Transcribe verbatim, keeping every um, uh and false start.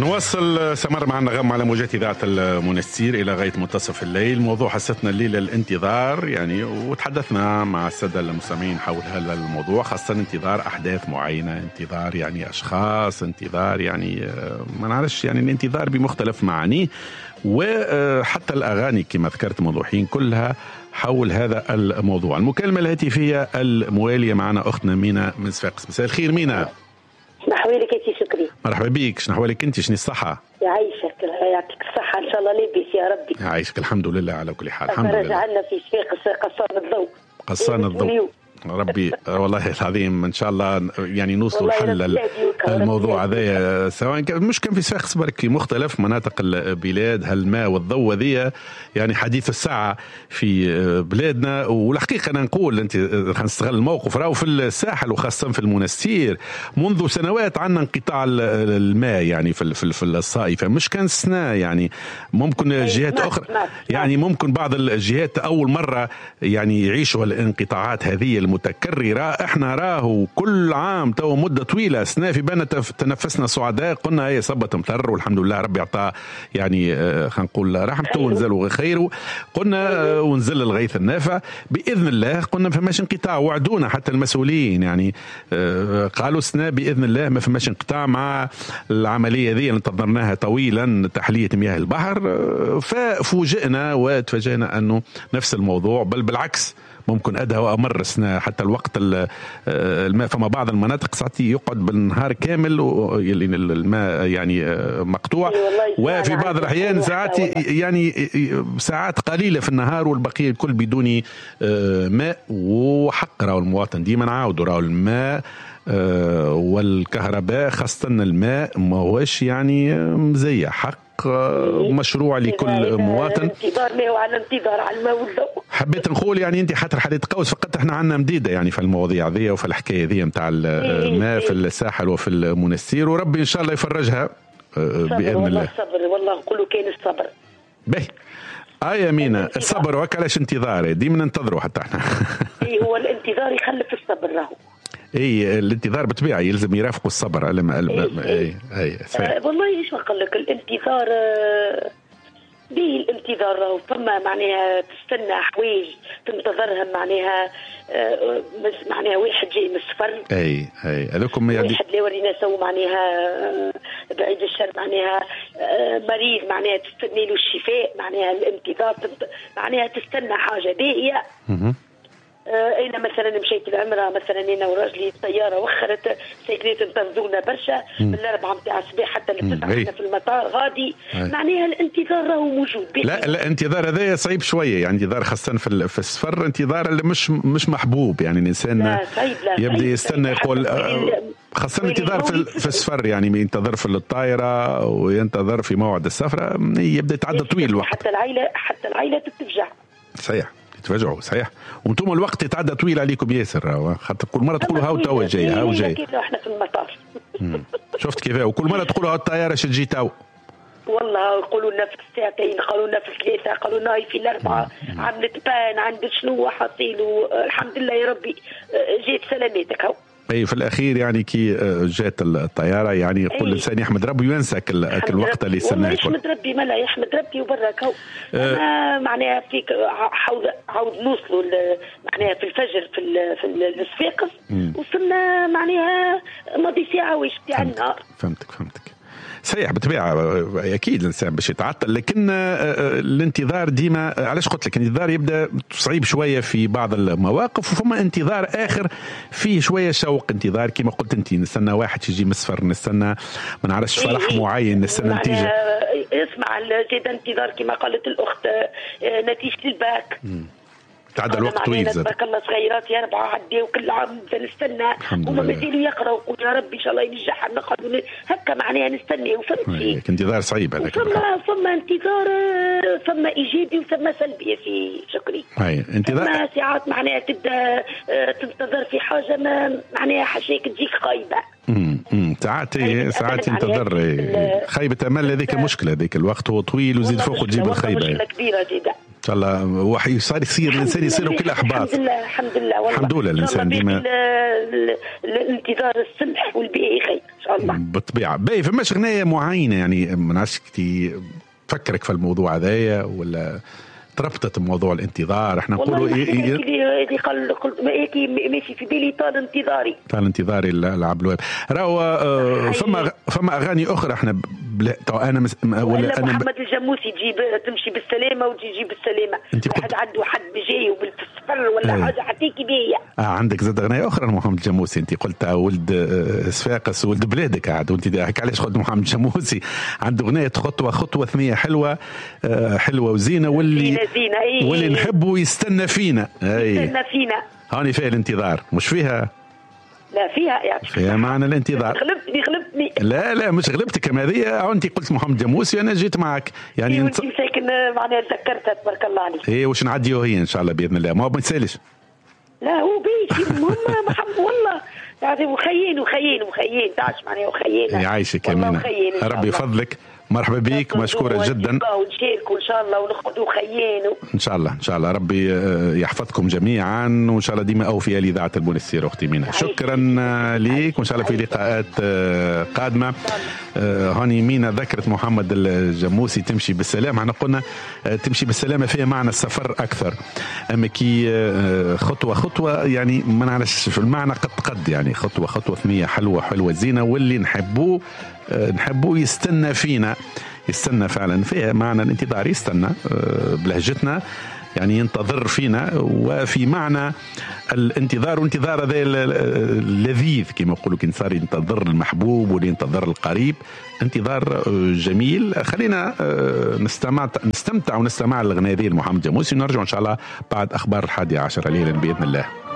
نواصل سمر مع النغم على موجات إذاعة المنستير إلى غاية منتصف الليل. موضوع حصتنا الليلة الانتظار يعني، وتحدثنا مع السادة المستمعين حول هذا الموضوع، خاصة انتظار أحداث معينة، انتظار يعني أشخاص، انتظار يعني ما نعرفش يعني الانتظار بمختلف معانيه، وحتى الأغاني كما ذكرت موضوعين كلها حول هذا الموضوع. المكالمة الهاتفية الموالية معنا أختنا مينا من صفاقس. مساء الخير مينا. نحوالك انت شكري. مرحبا بيك. شنحوالك انت؟ شني الصحة؟ يعيشك يعطيك الصحة ان شاء الله لاباس يا ربي. يعيشك الحمد لله على كل حال. الحمد لله. رجعنا في صفاقس قصان الضوء. قصان الضوء ربي والله العظيم ان شاء الله يعني نوصلوا لحل الموضوع هذا، سواء كان مش كان في صفاقس برك في مختلف مناطق البلاد. هالماء والضوء ذي يعني حديث الساعه في بلادنا. والحقيقه انا نقول انت نستغل الموقف، راهو في الساحل وخاصه في المنستير منذ سنوات عندنا انقطاع الماء يعني في في الصائفه، مش كان سنه يعني. ممكن جهات اخرى يعني ممكن بعض الجهات اول مره يعني يعيشوا الانقطاعات هذه متكررة. احنا راهو كل عام تو مدة طويلة سنة في بالنا تنفسنا سعداء، قلنا هي صبت مطر والحمد لله ربي عطاه يعني اه خلينا نقول رحمته ونزل خيره. قلنا اه ونزل الغيث النافع بإذن الله. قلنا ما فماش انقطاع، وعدونا حتى المسؤولين يعني اه قالوا سنة بإذن الله ما فماش انقطاع مع العملية ذي اللي انتظرناها طويلا، تحلية مياه البحر. اه ففوجئنا وتفاجئنا أنه نفس الموضوع، بل بالعكس ممكن أدهى وأمر سنة حتى الوقت الماء. فما بعض المناطق ساعتي يقعد بالنهار كامل الماء يعني مقطوع، وفي بعض الأحيان ساعات يعني ساعات قليلة في النهار والبقية الكل بدون ماء. وحق راهو المواطن ديما نعاودوا راهو الماء والكهرباء خاصة الماء ما هوش يعني مزية، حق مشروع لكل مواطن. انتظار ماء وعلى انتظار على الماء والضوء. حبيت نقول يعني انت حتى حديث قوس فقط احنا عندنا مديده يعني في المواضيع ذي وفي الحكايه ذي نتاع الماء في الساحل وفي المنستير، وربي ان شاء الله يفرجها باذن الله. الصبر والله نقولوا كاين الصبر. باهي اه يا مينا الصبر وكلاش انتظار ديما ننتظروا حتى احنا. اي هو الانتظار يخلف الصبر راهو. اي الانتظار بطبيعه يلزم يرافقوا الصبر. اي اي اي آه والله ايش نقول لك الانتظار آه به الانتظار راهو فما معناها تستنى حوايج تنتظرها معناها آه معناها واحد جاي من السفر. اي اي هذوكم واحد اللي ورينا سو معناها آه بعيد الشر معناها آه مريض معناها تستنى له الشفاء. معناها الانتظار معناها تستنى حاجه باهيه. انا مثلا مشيت العمره مثلا انا وراجلي الطياره وخرت ساكنات انتظرونا برشا من الاربعه نتاع الصباح حتى للتسعه احنا في المطار غادي. معناها الانتظار راهو موجود. لا لا الانتظار هذا صعيب شويه يعني انتظار خاصه في في السفر انتظار اللي مش مش محبوب يعني الانسان يبدا يستنى يقول خاصه الانتظار في, في السفر يعني ينتظر في الطائره وينتظر في موعد السفر يبدا يتعدى طويل الوقت. حتى العائله حتى العائله تتفجع. صحيح تفاجئوا صحيح. وانتم الوقت يتعدى طويل عليكم ياسر خاطر كل مره تقولوا هاو توا جاي هاو جاي. كيف احنا في المطار. شفت كيف وكل مره تقولوا هاو الطياره شو تجي تو. والله يقولوا لنا في الساعتين قالوا لنا في الثلاثه قالوا لنا في الاربعه عملت بان عند شنو حاطيلو. الحمد لله يا ربي جيت سلامتك هاو. اي في الاخير يعني كي جات الطياره يعني يقول الانسان يحمد ربي وينسى كل الوقت اللي استناه. والله يحمد ربي ملا يحمد ربي وبرك هو. أه معناها فيك عاود عاود نوصلوا معناها في الفجر في في الصفاقس وصلنا معناها ماضي ساعه واش تاع النهار. فهمتك فهمتك صحيح بالطبيعه اكيد الانسان باش يتعطل، لكن الانتظار ديما علاش قلت لك الانتظار يبدا صعيب شويه في بعض المواقف وفما انتظار اخر فيه شويه شوق. انتظار كما قلت انت نستنى واحد يجي مسفر نستنى ما نعرفش فرح معين نستنى نتيجه. اسمع زاد انتظار كما قالت الاخت نتيجه الباك تعدى الوقت طويل زاد. تبارك الله صغيرات يا ربعه عدي وكل عام نستنى وما مازالوا يقراوا ويقولوا يا ربي ان شاء الله ينجح نقعدوا هكا معناها نستنى وفهمتي. انتظار صعيب هذاك. فما فما انتظار فما ايجابي وفما سلبي في شكري. اي انتظار. فما ساعات معناها تبدا تنتظر في حاجه ما معناها حاجيك تجيك خايبه. امم ساعات ساعات ينتظر خيبه امل. هذيك المشكله هذيك الوقت هو طويل وزيد فوق تجيب الخيبه. مشكله كبيره جدا. ان شاء الله وحي صار يصير الانسان يصير كل احباط. الحمد لله الحمد لله والله الحمد لله الانسان ديما الانتظار السمح والبيع خير ان شاء الله بالطبيعه. باهي فماش غنايه معينه يعني ما نعرفش كنتي تفكرك في الموضوع هذايا ولا تربطت بموضوع الانتظار؟ احنا نقولوا اللي قال قلت ماشي في بالي طال انتظاري طال انتظاري العبد الوهاب. راهو آه فما فما اغاني اخرى احنا بلا... انا مس... ولا انا محمد الجموسي تجيب تمشي بالسلامه وتجي بالسلامه. واحد عنده حد بجاي وبالصفر ولا ايه. حاجه حتيكي بيا. اه عندك زاد اغنيه اخرى محمد الجموسي انت قلتها ولد صفاقس ولد بلادك عاد وانت هيك علاش قلت محمد الجموسي عنده اغنيه خطوه خطوه ثنيه حلوه آه حلوه وزينه واللي زينة زينة ايه. واللي نحبه يستنى فينا ايه. يستنى فينا هاني فيها الانتظار مش فيها لا فيها يعني فيها معنى الانتظار. غلبتني غلبتني لا لا مش غلبتك كما هذه انت قلت محمد جموسي انا جيت معك يعني انت مساكن معناها تذكرتها تبارك الله عليك. ايه واش نعديو هي ان شاء الله باذن الله ما ما يسالش. لا هو بيجي المهم محمد والله يعني وخيين وخيين وخيين تعرف معناها وخيين يعيشك يا ربي يفضلك. مرحبا بك مشكورة جدا ونشاركوا ان شاء الله وناخذوا خيين ان شاء الله ان شاء الله ربي يحفظكم جميعا وان شاء الله ديما اوفياء لاذاعه البونسير اختي مينا. شكرا ليك وان شاء الله في لقاءات قادمه. هاني مينا ذكرت محمد الجموسي تمشي بالسلام احنا قلنا تمشي بالسلامه فيها معنى السفر اكثر اما كي خطوه خطوه يعني ما نعرفش في المعنى قد قد يعني خطوه خطوه ثنيه حلوه حلوه زينه واللي نحبوه نحبوه يستنى فينا يستنى فعلا فيها معنى الانتظار يستنى بلهجتنا يعني ينتظر فينا وفي معنى الانتظار وانتظار هذا اللذيذ كما يقولوا كي صار ينتظر المحبوب واللي ينتظر القريب انتظار جميل. خلينا نستمع نستمتع ونستمع للأغنية هذه لمحمد جموسي ونرجع ان شاء الله بعد اخبار الحادية عشر ليلا باذن الله.